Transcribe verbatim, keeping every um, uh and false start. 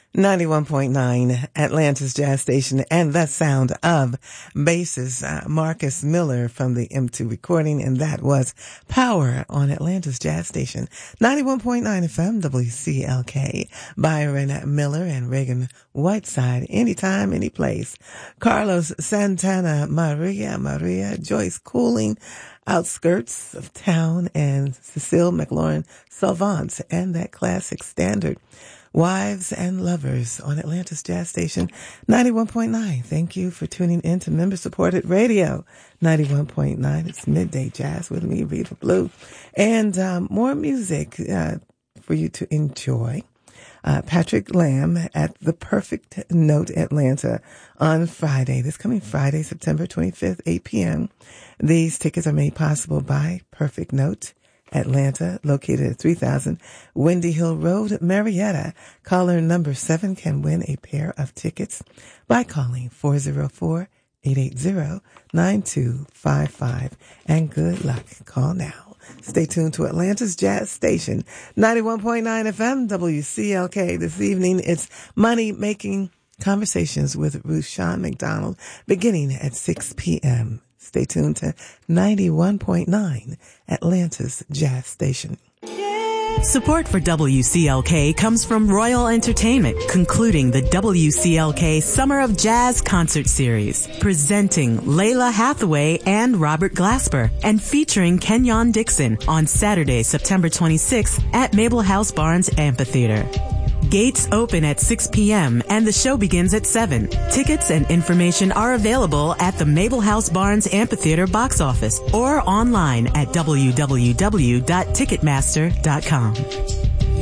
ninety-one point nine Atlanta's Jazz Station, and the sound of bassist uh, Marcus Miller from the M two recording, and that was Power on Atlanta's Jazz Station. ninety-one point nine F M W C L K. Byron Miller and Reagan Whiteside, anytime, any place. Carlos Santana, Maria, Maria, Joyce Cooling, Outskirts of Town, and Cecile McLaurin Salvant, and that classic standard, Wives and Lovers on Atlanta's Jazz Station, ninety-one point nine. Thank you for tuning in to member-supported radio, ninety-one point nine. It's Midday Jazz with me, Rita Blue. And um, more music uh, for you to enjoy. Uh, Patrick Lamb at The Perfect Note Atlanta on Friday, this coming Friday, September twenty-fifth, eight p.m. These tickets are made possible by Perfect Note Atlanta, located at three thousand Windy Hill Road, Marietta. Caller number seven can win a pair of tickets by calling four oh four, eight eight zero, nine two five five. And good luck. Call now. Stay tuned to Atlanta's Jazz Station, ninety-one point nine F M W C L K. This evening, it's Money Making Conversations with Rushion McDonald, beginning at six p.m. Stay tuned to ninety-one point nine Atlanta's Jazz Station. Support for W C L K comes from Royal Entertainment, concluding the W C L K Summer of Jazz Concert Series, presenting Layla Hathaway and Robert Glasper, and featuring Kenyon Dixon on Saturday, September twenty-sixth at Mabel House Barnes Amphitheater. Gates open at six p.m. and the show begins at seven. Tickets and information are available at the Mabel House Barnes Amphitheater box office or online at w w w dot ticketmaster dot com.